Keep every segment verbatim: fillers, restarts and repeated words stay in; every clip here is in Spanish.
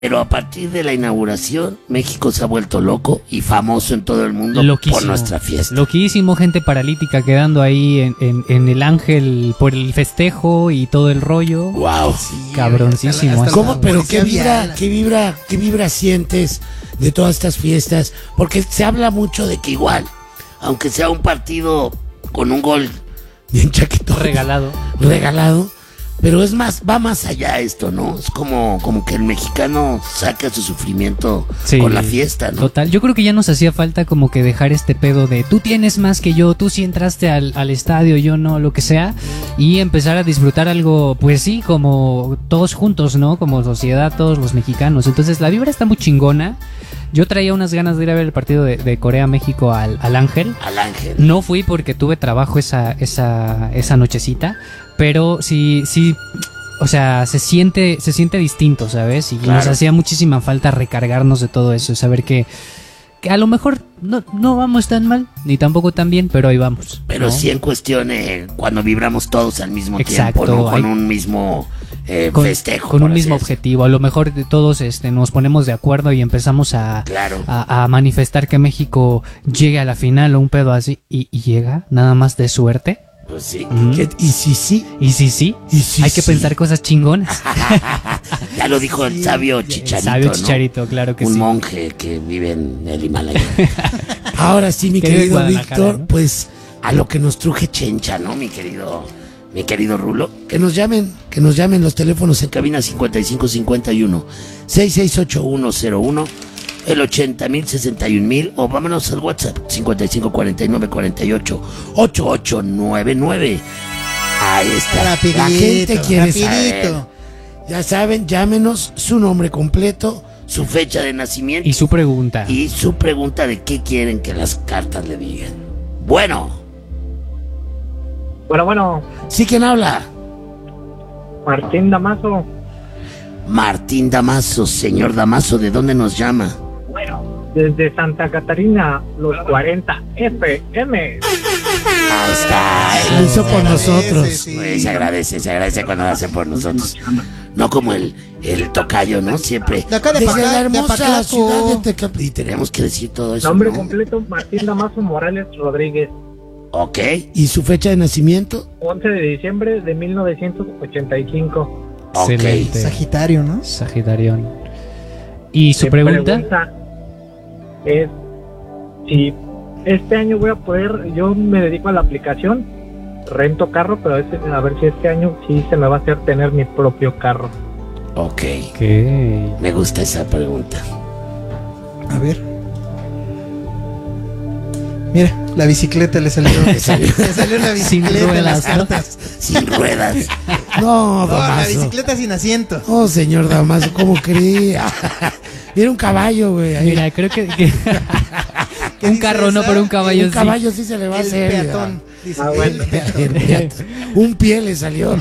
Pero a partir de la inauguración, México se ha vuelto loco y famoso en todo el mundo. Loquísimo. Por nuestra fiesta. Loquísimo, gente paralítica quedando ahí en, en, en el Ángel por el festejo y todo el rollo. Wow, sí, cabroncísimo. Hasta, hasta ¿Cómo? Pero qué vibra, qué vibra, qué vibra sientes de todas estas fiestas, porque se habla mucho de que igual, aunque sea un partido con un gol bien chaquetón, regalado, regalado. Pero es más, va más allá esto, ¿no? Es como, como que el mexicano saca su sufrimiento sí, con la fiesta, ¿no? Total, yo creo que ya nos hacía falta como que dejar este pedo de tú tienes más que yo, tú sí entraste al, al estadio, yo no, lo que sea, y empezar a disfrutar algo, pues sí, como todos juntos, ¿no? Como sociedad, todos los mexicanos. Entonces la vibra está muy chingona. Yo traía unas ganas de ir a ver el partido de, de Corea-México al, al Ángel. Al Ángel. No fui porque tuve trabajo esa, esa, esa nochecita, pero sí, sí, o sea, se siente, se siente distinto, ¿sabes? Y claro, nos hacía muchísima falta recargarnos de todo eso, saber que, que a lo mejor no, no vamos tan mal, ni tampoco tan bien, pero ahí vamos. Pero ¿no? sí en cuestión eh, cuando vibramos todos al mismo Exacto, tiempo, ¿no? Con hay... un mismo... Eh, con, festejo, con un mismo objetivo. A lo mejor todos este, nos ponemos de acuerdo y empezamos a, claro. a, a manifestar que México llegue a la final o un pedo así y, y llega nada más de suerte. Pues sí. Mm. Y si sí. Y si sí. Y si hay que sí. pensar cosas chingonas. Ya lo dijo el sabio Chicharito. El sabio Chicharito, ¿no? Claro que un sí. Un monje que vive en el Himalaya. Ahora sí, mi querido Víctor, ¿no? Pues a lo que nos truje Chencha, ¿no, mi querido? Mi querido Rulo, que nos llamen, que nos llamen los teléfonos en cabina cincuenta y cinco cincuenta y uno, sesenta y seis ochenta y uno cero uno, el ochenta mil, sesenta y un mil, o vámonos al WhatsApp cincuenta y cinco cuarenta y nueve cuarenta y ocho, ochenta y ocho noventa y nueve. Ahí está. Rapidito, la gente quiere rapidito. saber. Ya saben, llámenos su nombre completo, su fecha de nacimiento y su pregunta. Y su pregunta de qué quieren que las cartas le digan. Bueno. Bueno, bueno. ¿Sí, quién habla? Martín Damaso. Martín Damaso, señor Damaso, ¿de dónde nos llama? Bueno, desde Santa Catarina, los cuarenta F M. Ahí está. Lo hizo por nosotros. Sí. Se agradece, se agradece cuando lo hacen por nosotros. No como el, el tocayo, ¿no? Siempre. De acá de desde Paca, la hermosa de ciudad de Tecate. Y tenemos que decir todo eso. Nombre ¿no? completo, Martín Damaso Morales Rodríguez. Ok, ¿y su fecha de nacimiento? once de diciembre de mil novecientos ochenta y cinco. Ok. Sagitario, ¿no? Sagitario. ¿Y su Mi pregunta? pregunta es si este año voy a poder, yo me dedico a la aplicación, rento carro, pero es, a ver si este año sí se me va a hacer tener mi propio carro. Ok. Okay. Me gusta esa pregunta. A ver. Mira, la bicicleta le salió. Le salió, le salió la bicicleta sin ruedas, en las ¿no? cartas. Sin ruedas. No, No, la Damaso. bicicleta sin asiento. Oh, señor Damaso, ¿cómo creía? Era un caballo, güey. ahí. Mira, creo que, que... un carro esa? no, pero un caballo Un sí. caballo sí se le va a El hacer. peatón. Dice, Ah, bueno. el peatón. El peatón. Un pie le salió.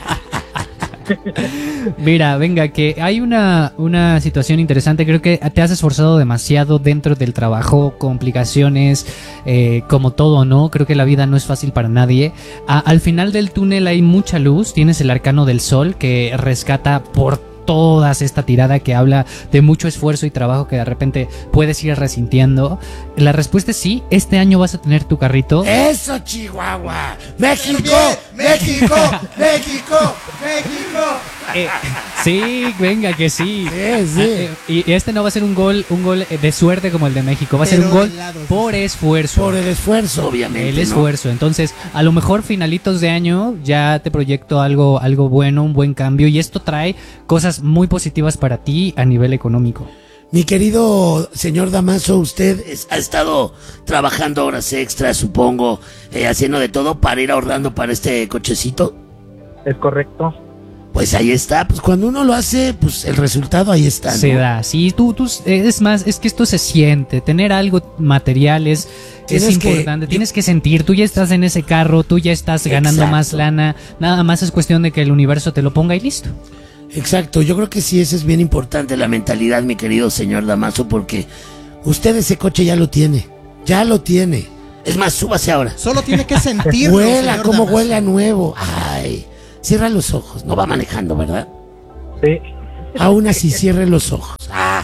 Mira, venga, que hay una, una situación interesante. Creo que te has esforzado demasiado dentro del trabajo, complicaciones, eh, como todo, ¿no? Creo que la vida no es fácil para nadie. A, al final del túnel hay mucha luz. Tienes el arcano del sol que rescata por toda esta tirada que habla de mucho esfuerzo y trabajo que de repente puedes ir resintiendo. La respuesta es sí, este año vas a tener tu carrito. ¡Eso, Chihuahua! ¡México! ¡México! ¡México! ¡México! Eh, sí, venga que sí. Sí, sí. Eh, y este no va a ser un gol, un gol de suerte como el de México, va a ser Pero un gol de lado, por esfuerzo. Por el esfuerzo, obviamente. El ¿no? esfuerzo. Entonces, a lo mejor finalitos de año ya te proyecto algo, algo bueno, un buen cambio, y esto trae cosas muy positivas para ti a nivel económico. Mi querido señor Damaso, usted es- ha estado trabajando horas extras, supongo, eh, haciendo de todo para ir ahorrando para este cochecito. Es correcto. Pues ahí está, pues cuando uno lo hace, pues el resultado ahí está, ¿no? Se da, sí, tú, tú, es más, es que esto se siente, tener algo material es, es Tienes que- importante, tienes que sentir, tú ya estás en ese carro, tú ya estás ganando Exacto. más lana, nada más es cuestión de que el universo te lo ponga y listo. Exacto, yo creo que sí, eso es bien importante, la mentalidad, mi querido señor Damaso, porque usted ese coche ya lo tiene, ya lo tiene. Es más, súbase ahora. Solo tiene que sentirlo. Huela, señor como Damaso. huele a nuevo. Ay, cierra los ojos, no va manejando, ¿verdad? Sí. Aún así, cierre los ojos. Ah.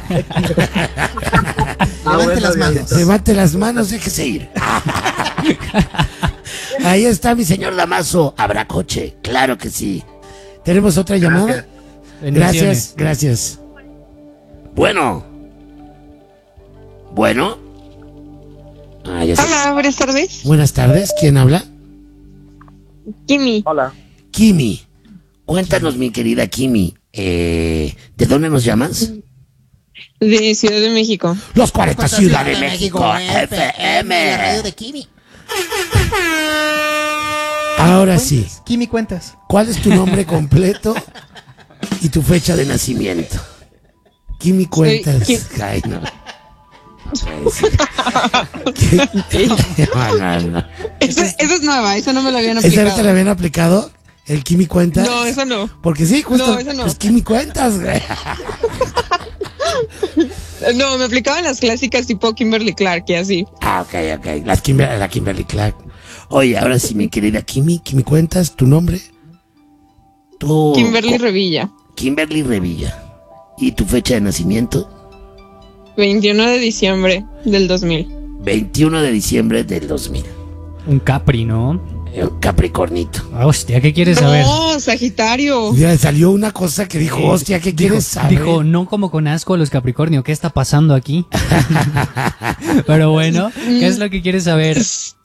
Levante las manos. Levante las manos, déjese ir. Ahí está mi señor Damaso. ¿Habrá coche? Claro que sí. ¿Tenemos otra llamada? Gracias, gracias. Bueno. Bueno. Ah, ya sé. Hola, buenas tardes. Buenas tardes. ¿Quién habla? Kimi. Hola. Kimi. Cuéntanos, mi querida Kimi. Eh, ¿De dónde nos llamas? De Ciudad de México. Los cuarenta Ciudad de México, F M. La radio de Kimi. Ahora sí. Kimi, cuentas. ¿Cuál es tu nombre completo y tu fecha de nacimiento? Kimi, cuentas. Soy Ay, no. ¿Qué? No, no, no. Esa, esa es nueva, esa no me la habían ¿Esa aplicado. no te la habían aplicado? ¿El Kimi cuentas? No, esa no. Porque sí, justo. No, esa no. Pues Kimi cuentas, güey. No, me aplicaban las clásicas tipo Kimberly Clark y así. Ah, ok, ok. Las Kimber- la Kimberly Clark. Oye, ahora sí, mi querida Kimi, Kimi cuentas, ¿tu nombre? Tu... Kimberly Revilla. Kimberly Revilla. ¿Y tu fecha de nacimiento? veintiuno de diciembre del dos mil. veintiuno de diciembre del dos mil. Un Capri, ¿no? Eh, Capricornito. Ah, hostia, ¿qué quieres saber? No, Sagitario. Ya salió una cosa que dijo, hostia, ¿qué Dijo, quieres saber? dijo, no como con asco a los Capricornio, ¿qué está pasando aquí? Pero bueno, ¿qué es lo que quieres saber?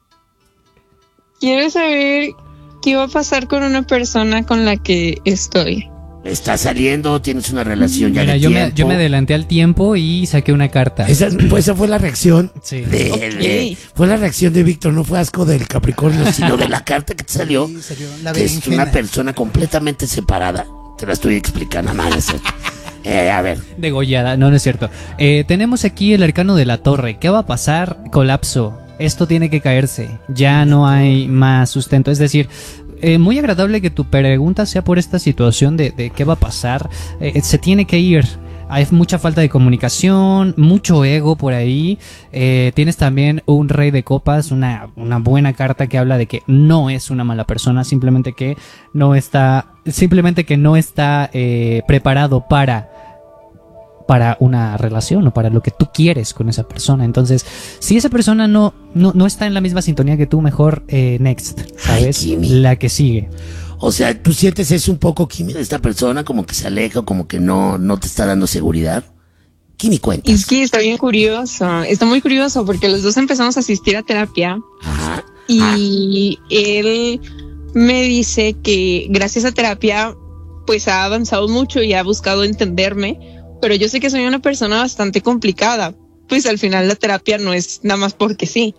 Quiero saber qué va a pasar con una persona con la que estoy. ¿Estás saliendo? ¿Tienes una relación ya Mira, de yo me, tiempo? yo me adelanté al tiempo y saqué una carta. Esa, pues esa fue la reacción Sí. de, Ok. de- fue la reacción de Víctor, no fue asco del Capricornio, sino de la carta que te salió, Sí, salió la que es berenjena. una persona completamente separada. Te la estoy explicando, más. Eh, a ver, Degollada, no, no es cierto. Eh, tenemos aquí el arcano de la torre. ¿Qué va a pasar? Colapso. Esto tiene que caerse. Ya no hay más sustento. Es decir, eh, muy agradable que tu pregunta sea por esta situación de, de qué va a pasar. Eh, se tiene que ir. Hay mucha falta de comunicación, mucho ego por ahí. Eh, tienes también un rey de copas, una, una buena carta que habla de que no es una mala persona, simplemente que no está, simplemente que no está eh, preparado para para una relación o para lo que tú quieres con esa persona. Entonces, si esa persona no, no, no está en la misma sintonía que tú, mejor eh, next, ¿sabes? Ay, Kimi. La que sigue. o sea, ¿tú sientes eso un poco, Kimi, de esta persona como que se aleja, como que no, no te está dando seguridad? Kimi, cuenta. Es que está bien curioso, está muy curioso porque los dos empezamos a asistir a terapia Ajá. y él me dice que gracias a terapia pues ha avanzado mucho y ha buscado entenderme, pero yo sé que soy una persona bastante complicada, pues al final la terapia no es nada más porque sí.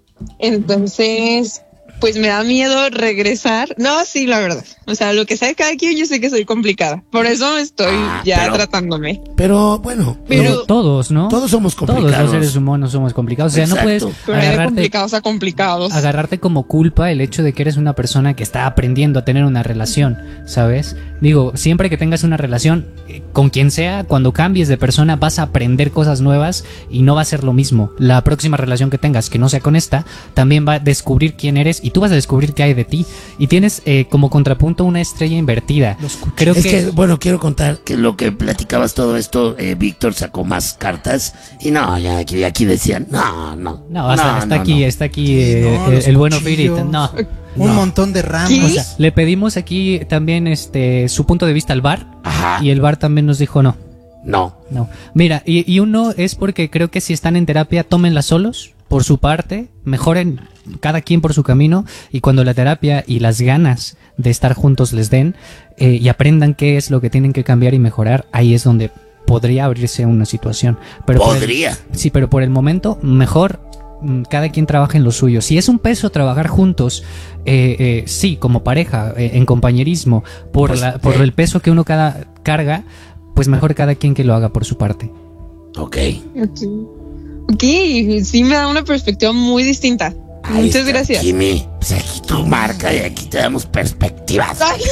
Entonces, pues me da miedo regresar. No, sí, la verdad. O sea, lo que sabe cada quien, yo sé que soy complicada. Por eso estoy Ah, ya pero- tratándome. Pero bueno, Pero- no, Todos, ¿no? todos somos complicados. Todos los seres humanos somos complicados. O sea, no Exacto. puedes Pero hay de agarrarte, complicados a complicados. agarrarte como culpa el hecho de que eres una persona que está aprendiendo a tener una relación, ¿sabes? Digo, siempre que tengas una relación, eh, con quien sea, cuando cambies de persona vas a aprender cosas nuevas y no va a ser lo mismo. La próxima relación que tengas, que no sea con esta, también va a descubrir quién eres y tú vas a descubrir qué hay de ti. Y tienes eh, como contrapunto una estrella invertida. Creo Es que... que, bueno, quiero contar que lo que platicabas todo esto, eh, Víctor sacó más cartas y no, ya aquí, aquí decían, no, no. No, hasta, está no, aquí, no. está aquí Sí, eh, no, el, los el bueno cuchillos. Firit. No. Un No. montón de ramas. ¿Qué? O sea, le pedimos aquí también este su punto de vista al bar Ajá, y el bar también nos dijo no. no. No. Mira, y, y uno es porque creo que si están en terapia, tómenla solos, por su parte, mejoren cada quien por su camino, y cuando la terapia y las ganas de estar juntos les den, eh, y aprendan qué es lo que tienen que cambiar y mejorar, ahí es donde podría abrirse una situación. Pero por el- Podría. sí, pero por el momento, mejor mm, cada quien trabaja en lo suyo. Si es un peso trabajar juntos, eh, eh, sí, como pareja, eh, en compañerismo, por, Pues, la, por eh. el peso que uno cada, carga, pues mejor cada quien que lo haga por su parte. Ok. Ok. Ok, sí me da una perspectiva muy distinta. Ahí Muchas está, gracias. Kimi, pues aquí tu marca y aquí te damos perspectivas. Ay,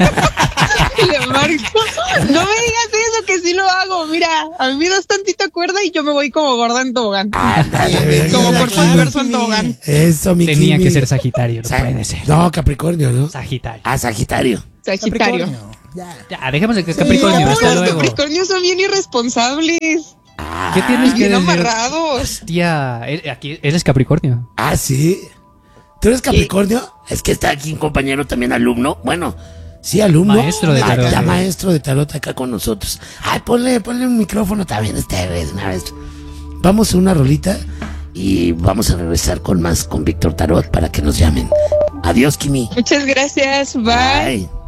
le marco. No me digas eso, que sí lo hago. Mira, a mí me das tantita cuerda y yo me voy como gorda en tobogán. Ándale, venga, Como venga, por Kimi. inverso en tobogán. Eso, mi Tenía Kimi. que ser Sagitario, no Sa- puede ser. No, Capricornio, ¿no? Sagitario. Ah, Sagitario. Sagitario. Capricornio. Ya. Ya, dejemos el Capricornio, No, hasta los luego. Capricornios son bien irresponsables. Ah, ¿Qué tienes que Bien decir? amarrados. Hostia, él- aquí eres Capricornio. Ah, sí. ¿Tú eres Capricornio? Es que está aquí un compañero también alumno. Bueno, sí, alumno. Maestro de Ah, tarot. Ya maestro de tarot acá con nosotros. Ay, ponle, ponle un micrófono también esta vez, una vez. Vamos a una rolita y vamos a regresar con más con Víctor Tarot para que nos llamen. Adiós, Kimi. Muchas gracias. Bye. Bye.